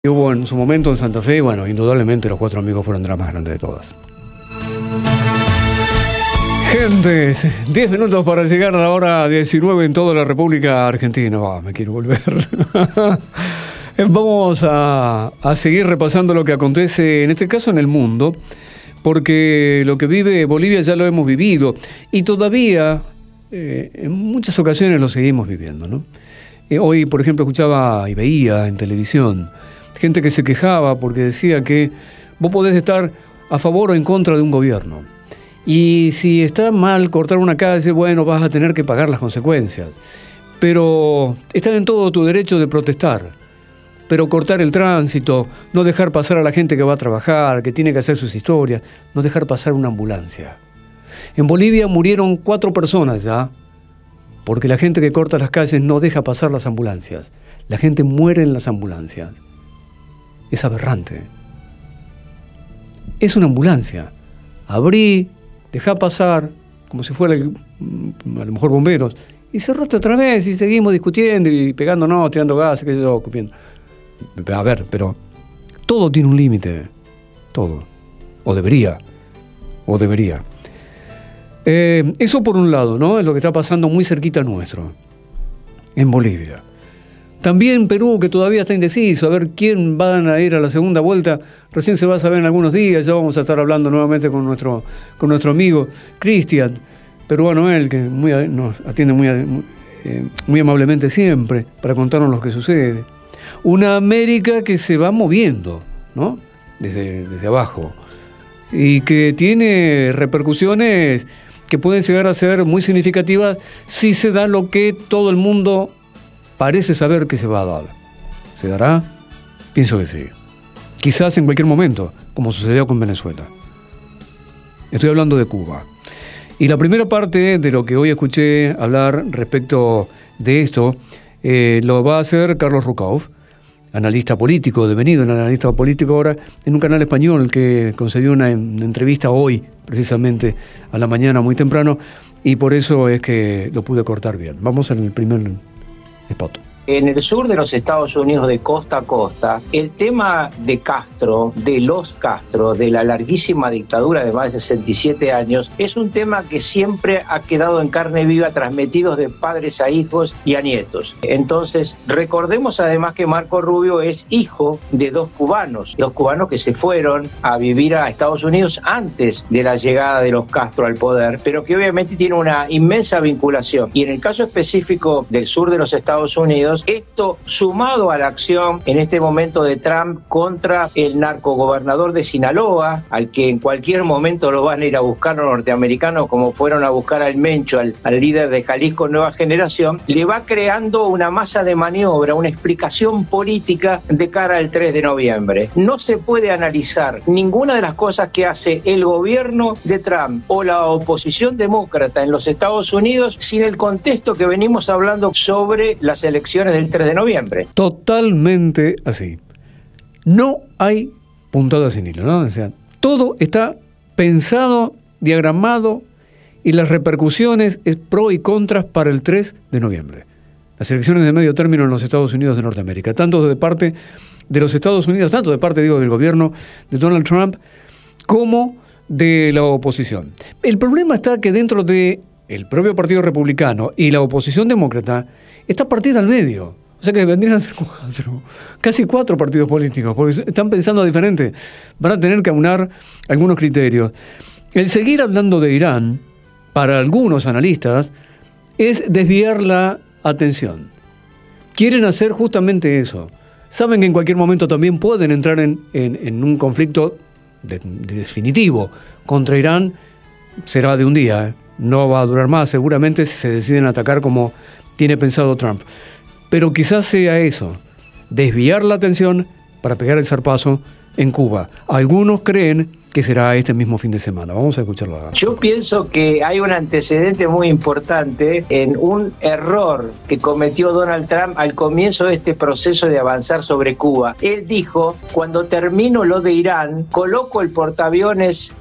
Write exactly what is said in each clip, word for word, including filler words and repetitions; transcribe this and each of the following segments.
que hubo en su momento en Santa Fe, y bueno, indudablemente los Cuatro Amigos fueron de las más grandes de todas. Gente, diez minutos para llegar a la hora diecinueve en toda la República Argentina. Oh, me quiero volver. Vamos a, a seguir repasando lo que acontece, en este caso en el mundo, porque lo que vive Bolivia ya lo hemos vivido y todavía eh, en muchas ocasiones lo seguimos viviendo, ¿no? Eh, hoy, por ejemplo, escuchaba y veía en televisión gente que se quejaba porque decía que vos podés estar a favor o en contra de un gobierno. Y si está mal cortar una calle, bueno, vas a tener que pagar las consecuencias. Pero están en todo tu derecho de protestar. Pero cortar el tránsito, no dejar pasar a la gente que va a trabajar, que tiene que hacer sus historias, no dejar pasar una ambulancia. En Bolivia murieron cuatro personas ya, porque la gente que corta las calles no deja pasar las ambulancias. La gente muere en las ambulancias. Es aberrante. Es una ambulancia. Abrí, dejá pasar, como si fuera el, a lo mejor bomberos, y cerraste otra vez y seguimos discutiendo y pegándonos, tirando gas, qué sé yo, copiando. A ver, pero todo tiene un límite, todo, o debería, o debería. Eh, eso por un lado, ¿no? Es lo que está pasando muy cerquita nuestro, en Bolivia. También Perú, que todavía está indeciso, a ver quién van a ir a la segunda vuelta, recién se va a saber en algunos días, ya vamos a estar hablando nuevamente con nuestro, con nuestro amigo Cristian, peruano él, que muy, nos atiende muy, eh, muy amablemente siempre para contarnos lo que sucede. Una América que se va moviendo, ¿no? Desde, desde abajo, y que tiene repercusiones que pueden llegar a ser muy significativas si se da lo que todo el mundo parece saber que se va a dar. ¿Se dará? Pienso que sí. Quizás en cualquier momento, como sucedió con Venezuela. Estoy hablando de Cuba. Y la primera parte de lo que hoy escuché hablar respecto de esto, eh, lo va a hacer Carlos Rucauf, analista político, devenido en analista político ahora, en un canal español que concedió una, una entrevista hoy, precisamente a la mañana muy temprano, y por eso es que lo pude cortar bien. Vamos al primer spot. En el sur de los Estados Unidos, de costa a costa, el tema de Castro, de los Castro, de la larguísima dictadura de más de sesenta y siete años, es un tema que siempre ha quedado en carne viva, transmitidos de padres a hijos y a nietos. Entonces, recordemos además que Marco Rubio es hijo de dos cubanos, dos cubanos que se fueron a vivir a Estados Unidos antes de la llegada de los Castro al poder, pero que obviamente tiene una inmensa vinculación. Y en el caso específico del sur de los Estados Unidos, esto sumado a la acción en este momento de Trump contra el narcogobernador de Sinaloa, al que en cualquier momento lo van a ir a buscar los norteamericanos, como fueron a buscar al Mencho, al, al líder de Jalisco Nueva Generación, le va creando una masa de maniobra, una explicación política de cara al tres de noviembre. No se puede analizar ninguna de las cosas que hace el gobierno de Trump o la oposición demócrata en los Estados Unidos sin el contexto que venimos hablando sobre las elecciones del tres de noviembre. Totalmente así. No hay puntada sin hilo, ¿no? O sea, todo está pensado, diagramado, y las repercusiones es pro y contras para el tres de noviembre. Las elecciones de medio término en los Estados Unidos de Norteamérica, tanto de parte de los Estados Unidos, tanto de parte, digo, del gobierno de Donald Trump, como de la oposición. El problema está que dentro de el propio Partido Republicano y la oposición demócrata está partida al medio. O sea que vendrían a ser cuatro, casi cuatro partidos políticos, porque están pensando diferente. Van a tener que aunar algunos criterios. El seguir hablando de Irán, para algunos analistas, es desviar la atención. Quieren hacer justamente eso. Saben que en cualquier momento también pueden entrar en, en, en un conflicto de, de definitivo contra Irán. Será de un día, ¿eh? No va a durar más. Seguramente se deciden atacar como tiene pensado Trump. Pero quizás sea eso, desviar la atención para pegar el zarpazo en Cuba. Algunos creen que será este mismo fin de semana. Vamos a escucharlo ahora. Yo pienso que hay un antecedente muy importante en un error que cometió Donald Trump al comienzo de este proceso de avanzar sobre Cuba. Él dijo, cuando termino lo de Irán, coloco el portaaviones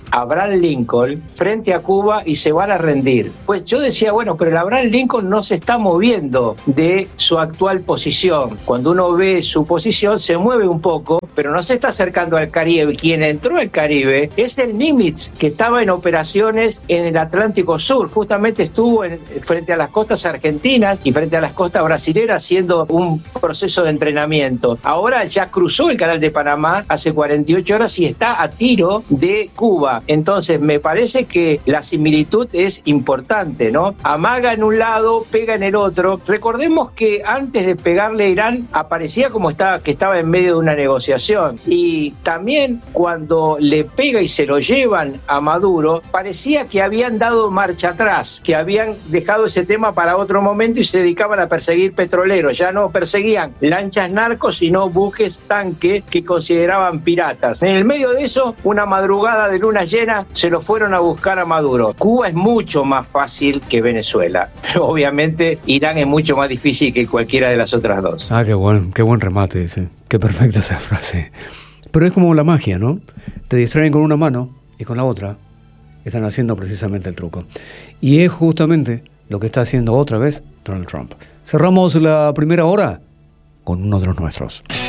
Abraham Lincoln frente a Cuba y se van a rendir. Pues yo decía, bueno, pero el Abraham Lincoln no se está moviendo de su actual posición. Cuando uno ve su posición se mueve un poco, pero no se está acercando al Caribe. Quien entró al Caribe es el Nimitz, que estaba en operaciones en el Atlántico Sur. Justamente estuvo en, frente a las costas argentinas y frente a las costas brasileras haciendo un proceso de entrenamiento. Ahora ya cruzó el Canal de Panamá hace cuarenta y ocho horas y está a tiro de Cuba. Entonces me parece que la similitud es importante, ¿no? Amaga en un lado, pega en el otro. Recordemos que antes de pegarle a Irán aparecía como estaba, que estaba en medio de una negociación. Y también cuando le pega y se lo llevan a Maduro, parecía que habían dado marcha atrás, que habían dejado ese tema para otro momento y se dedicaban a perseguir petroleros. Ya no perseguían lanchas narcos, sino buques tanque que consideraban piratas. En el medio de eso, una madrugada de luna llena, se lo fueron a buscar a Maduro. Cuba es mucho más fácil que Venezuela, pero obviamente Irán es mucho más difícil que cualquiera de las otras dos. Ah, qué buen, qué buen remate ese. Qué perfecta esa frase. Pero es como la magia, ¿no? Te distraen con una mano y con la otra están haciendo precisamente el truco. Y es justamente lo que está haciendo otra vez Donald Trump. Cerramos la primera hora con uno de los nuestros.